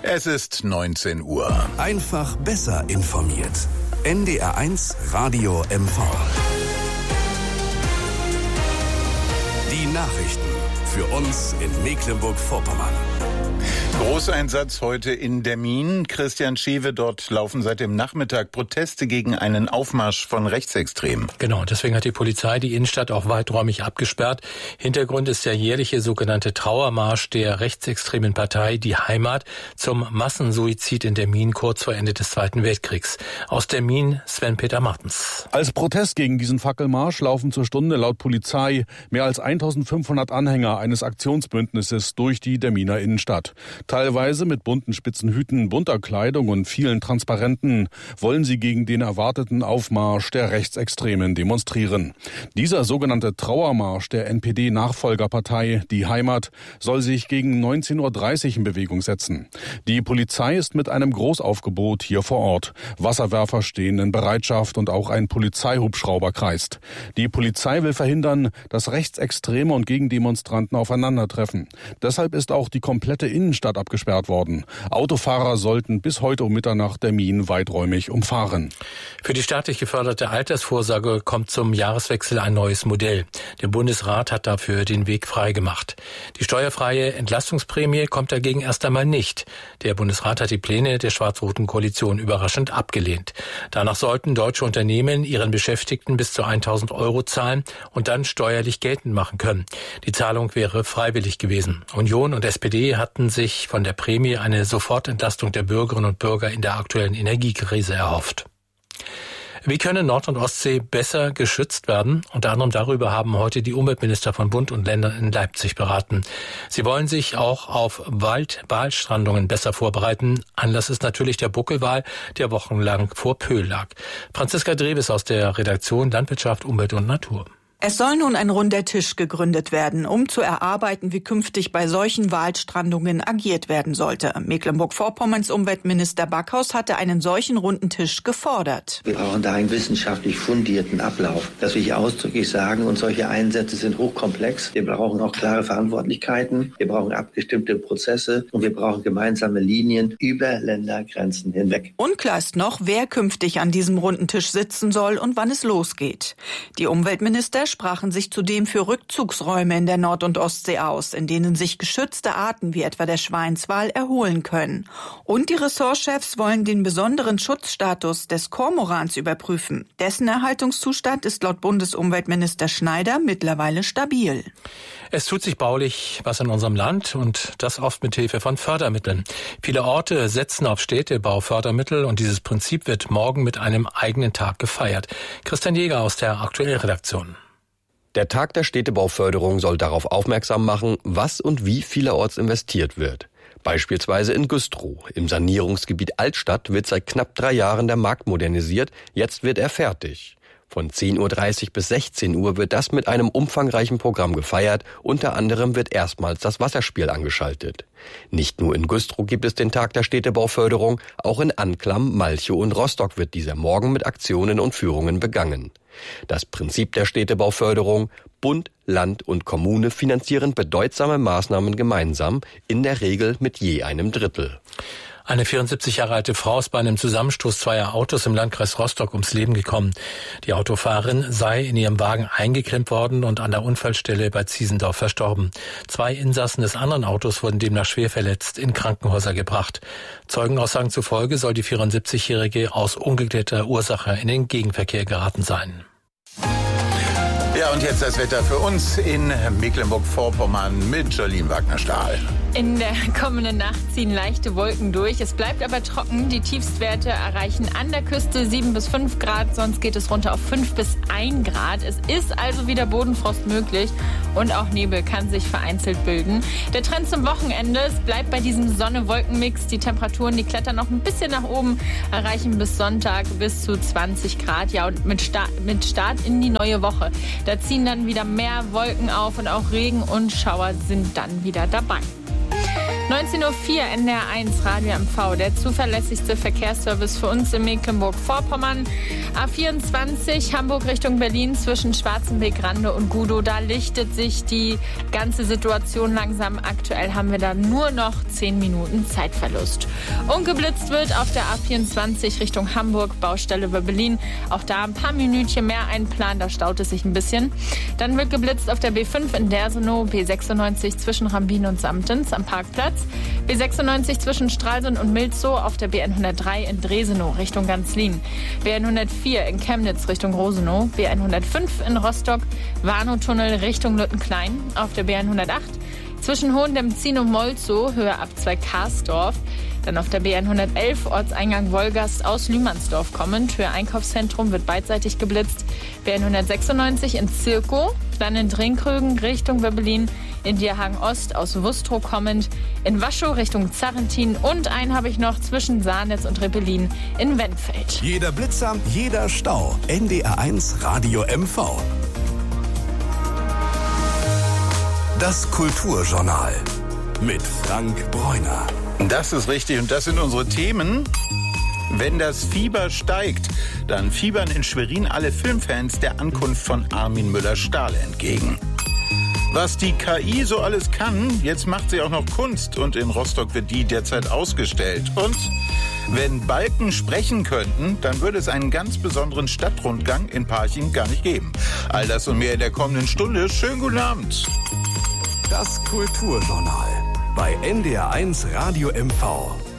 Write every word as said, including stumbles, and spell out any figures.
Es ist neunzehn Uhr. Einfach besser informiert. N D R eins Radio M V. Die Nachrichten für uns in Mecklenburg-Vorpommern. Großeinsatz heute in Demmin. Christian Schewe, dort laufen seit dem Nachmittag Proteste gegen einen Aufmarsch von Rechtsextremen. Genau, deswegen hat die Polizei die Innenstadt auch weiträumig abgesperrt. Hintergrund ist der jährliche sogenannte Trauermarsch der rechtsextremen Partei Die Heimat zum Massensuizid in Demmin kurz vor Ende des Zweiten Weltkriegs. Aus Demmin Sven-Peter Martens. Als Protest gegen diesen Fackelmarsch laufen zur Stunde laut Polizei mehr als eintausendfünfhundert Anhänger eines Aktionsbündnisses durch die Demminer Innenstadt. Teilweise mit bunten spitzen Hüten, bunter Kleidung und vielen Transparenten wollen sie gegen den erwarteten Aufmarsch der Rechtsextremen demonstrieren. Dieser sogenannte Trauermarsch der N P D-Nachfolgerpartei Die Heimat soll sich gegen neunzehn Uhr dreißig in Bewegung setzen. Die Polizei ist mit einem Großaufgebot hier vor Ort. Wasserwerfer stehen in Bereitschaft und auch ein Polizeihubschrauber kreist. Die Polizei will verhindern, dass Rechtsextreme und Gegendemonstranten aufeinandertreffen. Deshalb ist auch die komplette Innenstadt abgesperrt worden. Autofahrer sollten bis heute um Mitternacht Demmin weiträumig umfahren. Für die staatlich geförderte Altersvorsorge kommt zum Jahreswechsel ein neues Modell. Der Bundesrat hat dafür den Weg freigemacht. Die steuerfreie Entlastungsprämie kommt dagegen erst einmal nicht. Der Bundesrat hat die Pläne der schwarz-roten Koalition überraschend abgelehnt. Danach sollten deutsche Unternehmen ihren Beschäftigten bis zu tausend Euro zahlen und dann steuerlich geltend machen können. Die Zahlung wäre freiwillig gewesen. Union und S P D hatten sich von der Prämie eine Sofortentlastung der Bürgerinnen und Bürger in der aktuellen Energiekrise erhofft. Wie können Nord- und Ostsee besser geschützt werden? Unter anderem darüber haben heute die Umweltminister von Bund und Ländern in Leipzig beraten. Sie wollen sich auch auf Waldwalstrandungen besser vorbereiten. Anlass ist natürlich der Buckelwal, der wochenlang vor Pöhl lag. Franziska Drebes aus der Redaktion Landwirtschaft, Umwelt und Natur. Es soll nun ein runder Tisch gegründet werden, um zu erarbeiten, wie künftig bei solchen Waldstrandungen agiert werden sollte. Mecklenburg-Vorpommerns Umweltminister Backhaus hatte einen solchen runden Tisch gefordert. Wir brauchen da einen wissenschaftlich fundierten Ablauf. Das will ich ausdrücklich sagen. Und solche Einsätze sind hochkomplex. Wir brauchen auch klare Verantwortlichkeiten. Wir brauchen abgestimmte Prozesse. Und wir brauchen gemeinsame Linien über Ländergrenzen hinweg. Unklar ist noch, wer künftig an diesem runden Tisch sitzen soll und wann es losgeht. Die Umweltminister sprachen sich zudem für Rückzugsräume in der Nord- und Ostsee aus, in denen sich geschützte Arten wie etwa der Schweinswal erholen können. Und die Ressortchefs wollen den besonderen Schutzstatus des Kormorans überprüfen. Dessen Erhaltungszustand ist laut Bundesumweltminister Schneider mittlerweile stabil. Es tut sich baulich was in unserem Land und das oft mit Hilfe von Fördermitteln. Viele Orte setzen auf Städtebaufördermittel und dieses Prinzip wird morgen mit einem eigenen Tag gefeiert. Christian Jäger aus der aktuellen Redaktion. Der Tag der Städtebauförderung soll darauf aufmerksam machen, was und wie vielerorts investiert wird. Beispielsweise in Güstrow. Im Sanierungsgebiet Altstadt wird seit knapp drei Jahren der Markt modernisiert. Jetzt wird er fertig. Von zehn Uhr dreißig bis sechzehn Uhr wird das mit einem umfangreichen Programm gefeiert. Unter anderem wird erstmals das Wasserspiel angeschaltet. Nicht nur in Güstrow gibt es den Tag der Städtebauförderung, auch in Anklam, Malchow und Rostock wird dieser morgen mit Aktionen und Führungen begangen. Das Prinzip der Städtebauförderung: Bund, Land und Kommune finanzieren bedeutsame Maßnahmen gemeinsam, in der Regel mit je einem Drittel. Eine vierundsiebzig Jahre alte Frau ist bei einem Zusammenstoß zweier Autos im Landkreis Rostock ums Leben gekommen. Die Autofahrerin sei in ihrem Wagen eingeklemmt worden und an der Unfallstelle bei Ziesendorf verstorben. Zwei Insassen des anderen Autos wurden demnach schwer verletzt in Krankenhäuser gebracht. Zeugenaussagen zufolge soll die vierundsiebzigjährige aus ungeklärter Ursache in den Gegenverkehr geraten sein. Ja, und jetzt das Wetter für uns in Mecklenburg-Vorpommern mit Jolene Wagner-Stahl. In der kommenden Nacht ziehen leichte Wolken durch. Es bleibt aber trocken. Die Tiefstwerte erreichen an der Küste sieben bis fünf Grad. Sonst geht es runter auf fünf bis ein Grad. Es ist also wieder Bodenfrost möglich. Und auch Nebel kann sich vereinzelt bilden. Der Trend zum Wochenende, es bleibt bei diesem Sonne-Wolken-Mix. Die Temperaturen, die klettern noch ein bisschen nach oben, erreichen bis Sonntag bis zu zwanzig Grad. Ja, und mit Start, mit Start in die neue Woche. Da ziehen dann wieder mehr Wolken auf und auch Regen und Schauer sind dann wieder dabei. neunzehn Uhr vier N D R eins Radio M V, der zuverlässigste Verkehrsservice für uns in Mecklenburg-Vorpommern. A vierundzwanzig Hamburg Richtung Berlin zwischen Schwarzenbeck, Rande und Gudow. Da lichtet sich die ganze Situation langsam. Aktuell haben wir da nur noch zehn Minuten Zeitverlust. Und geblitzt wird auf der A vierundzwanzig Richtung Hamburg, Baustelle bei Berlin. Auch da ein paar Minütchen mehr einplanen, da staut es sich ein bisschen. Dann wird geblitzt auf der B fünf in Dersenow, B sechsundneunzig zwischen Rambin und Samtens am Parkplatz, B sechsundneunzig zwischen Stralsund und Milzow auf der B hundertdrei in Dresenow Richtung Ganzlin, B hundertvier in Chemnitz Richtung Rosenow, B hundertfünf in Rostock, Warnow-Tunnel Richtung Lüttenklein auf der B hundertacht zwischen Hohendentzin und Molzow, Höhe ab zwei Karsdorf. Dann auf der B hundertelf Ortseingang Wolgast aus Lühmannsdorf kommend, Höhe Einkaufszentrum wird beidseitig geblitzt. B hundertsechsundneunzig in Zirkow, dann in Drinkrögen Richtung Wöbbelin, in Dierhagen Ost aus Wustrow kommend, in Waschow Richtung Zarrentin und einen habe ich noch zwischen Saarnetz und Rippelin in Wendfeld. Jeder Blitzer, jeder Stau. N D R eins Radio M V. Das Kulturjournal mit Frank Bräuner. Das ist richtig und das sind unsere Themen. Wenn das Fieber steigt, dann fiebern in Schwerin alle Filmfans der Ankunft von Armin Müller-Stahl entgegen. Was die K I so alles kann, jetzt macht sie auch noch Kunst und in Rostock wird die derzeit ausgestellt. Und wenn Balken sprechen könnten, dann würde es einen ganz besonderen Stadtrundgang in Parchim gar nicht geben. All das und mehr in der kommenden Stunde. Schönen guten Abend. Das Kulturjournal bei N D R eins Radio M V.